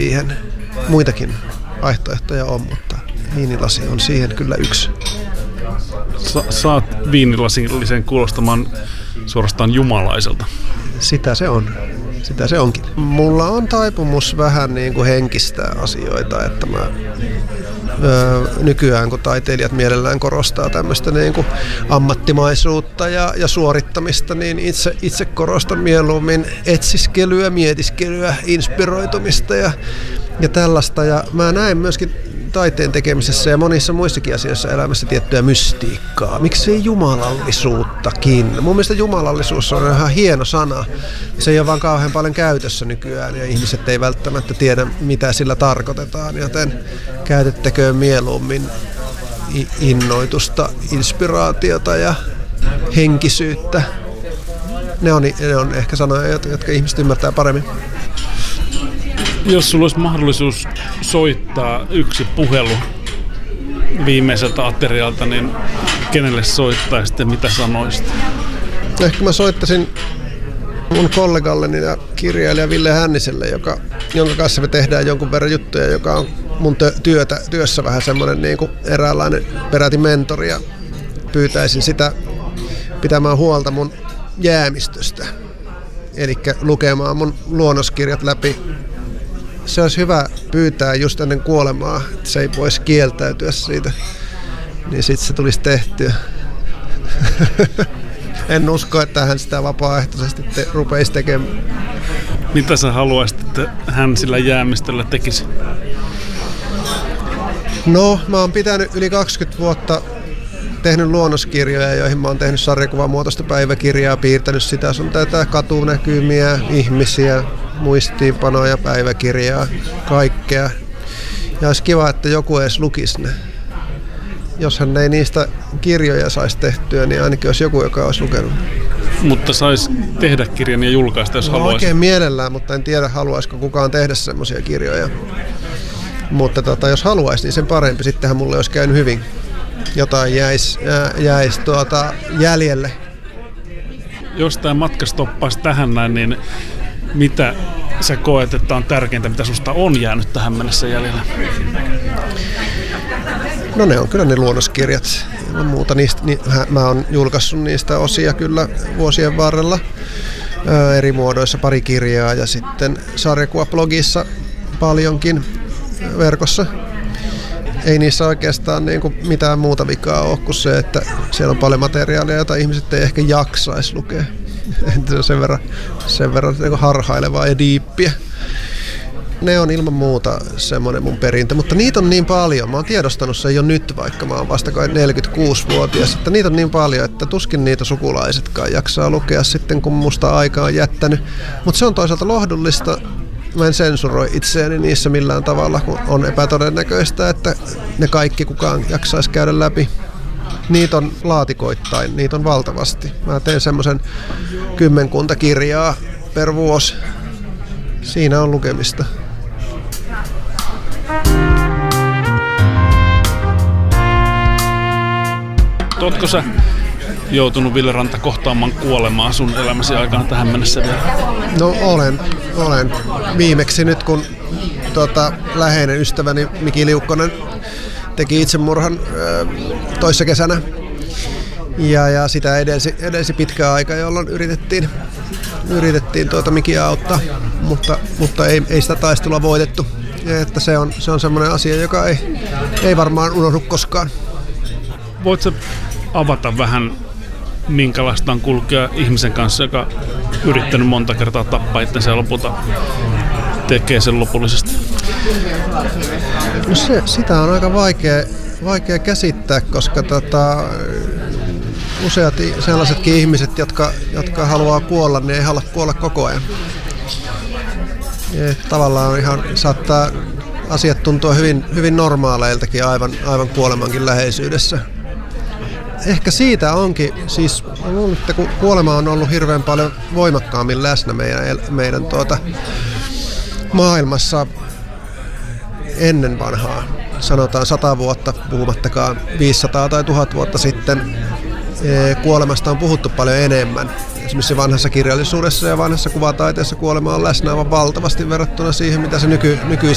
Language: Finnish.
siihen. Muitakin vaihtoehtoja on, mutta viinilasi on siihen kyllä yksi. Saat viinilasillisen kuulostamaan suorastaan jumalaiselta. Sitä se on. Sitä se onkin. Mulla on taipumus vähän niin kuin henkistää asioita, että mä nykyään kun taiteilijat mielellään korostaa tämmöistä niin kuin ammattimaisuutta ja suorittamista, niin itse korostan mieluummin etsiskelyä, mietiskelyä, inspiroitumista ja tällaista. Ja mä näen myöskin taiteen tekemisessä ja monissa muissakin asioissa elämässä tiettyä mystiikkaa. Miksei jumalallisuuttakin? Mun mielestä jumalallisuus on ihan hieno sana. Se ei ole vaan kauhean paljon käytössä nykyään ja ihmiset ei välttämättä tiedä, mitä sillä tarkoitetaan, joten käytettäköön mieluummin innoitusta, inspiraatiota ja henkisyyttä. Ne on ehkä sanoja, jotka ihmiset ymmärtää paremmin. Jos sulla olisi mahdollisuus soittaa yksi puhelu viimeiseltä aterialta, niin kenelle soittaisit ja mitä sanoisit? Ehkä mä soittaisin mun kollegalleni ja kirjailija Ville Hänniselle, jonka kanssa me tehdään jonkun verran juttuja, joka on mun työssä vähän semmoinen niin kuin eräänlainen peräti mentori, ja pyytäisin sitä pitämään huolta mun jäämistöstä, eli lukemaan mun luonnoskirjat läpi. Se olisi hyvä pyytää just ennen kuolemaa, että se ei voisi kieltäytyä siitä, niin sitten se tulisi tehtyä. En usko, että hän sitä vapaaehtoisesti rupeisi tekemään. Mitä sä haluaisit, että hän sillä jäämistöllä tekisi? No, mä oon pitänyt yli 20 vuotta tehnyt luonnoskirjoja, joihin mä oon tehnyt sarjakuvamuotoista päiväkirjaa, piirtänyt sitä sun tätä katunäkymiä, ihmisiä, muistiinpanoja, päiväkirjaa, kaikkea. Ja olisi kiva, että joku edes lukisi ne. Jos hän ei niistä kirjoja saisi tehtyä, niin ainakin olisi joku, joka olisi lukenut. Mutta saisi tehdä kirjan ja julkaista, jos haluaisi. Oikein mielellään, mutta en tiedä, haluaisiko kukaan tehdä semmoisia kirjoja. Mutta jos haluaisi, niin sen parempi. Sittenhän mulle olisi käynyt hyvin. Jotain jäisi jäljelle. Jos tämä matka stoppaisi tähän näin, niin mitä sä koet, että on tärkeintä, mitä susta on jäänyt tähän mennessä jäljellä? No ne on kyllä ne luonnoskirjat. Muuta niistä, mä oon julkaissut niistä osia kyllä vuosien varrella eri muodoissa, pari kirjaa ja sitten sarjakuvablogissa paljonkin verkossa. Ei niissä oikeastaan niin kuin mitään muuta vikaa ole kuin se, että siellä on paljon materiaalia, jota ihmiset ei ehkä jaksaisi lukea. Se on sen verran niin kuin harhailevaa ja diippiä. Ne on ilman muuta semmoinen mun perintö, mutta niitä on niin paljon. Mä oon tiedostanut sen jo nyt, vaikka mä oon vasta 46-vuotias, että niitä on niin paljon, että tuskin niitä sukulaisetkaan jaksaa lukea sitten, kun musta aika on jättänyt. Mutta se on toisaalta lohdullista. Mä en sensuroi itseäni niissä millään tavalla, kun on epätodennäköistä, että ne kaikki kukaan jaksaisi käydä läpi. Niitä on laatikoittain, niitä on valtavasti. Mä teen semmoisen 10 kirjaa per vuosi. Siinä on lukemista. Ootko sä joutunut, Ville Ranta, kohtaamaan kuolemaa sun elämäsi aikana tähän mennessä vielä? No olen. Viimeksi nyt, kun läheinen ystäväni Miki Liukkonen teki itsemurhan toissa kesänä. Ja sitä edelsi pitkä aika, jolloin yritettiin Mikiä auttaa, mutta ei sitä taistelua voitettu. Ja että se on semmoinen asia, joka ei varmaan unohdu koskaan. Voitko avata vähän, minkälaista on kulkea ihmisen kanssa, joka on yrittänyt monta kertaa tappaa itsensä ja lopulta tekee sen lopullisesti? No sitä on aika vaikea käsittää, koska useat sellaisetkin ihmiset, jotka haluaa kuolla, niin ei halua kuolla koko ajan. Ja tavallaan saattaa asiat tuntua hyvin normaaleiltakin aivan kuolemankin läheisyydessä. Ehkä siitä onkin, siis luulen, että kun kuolema on ollut hirveän paljon voimakkaammin läsnä meidän maailmassa ennen vanhaa, sanotaan 100 vuotta, puhumattakaan 500 tai 1000 vuotta sitten, kuolemasta on puhuttu paljon enemmän. Esimerkiksi vanhassa kirjallisuudessa ja vanhassa kuvataiteessa kuolema on läsnä aivan valtavasti verrattuna siihen, mitä se nykyisin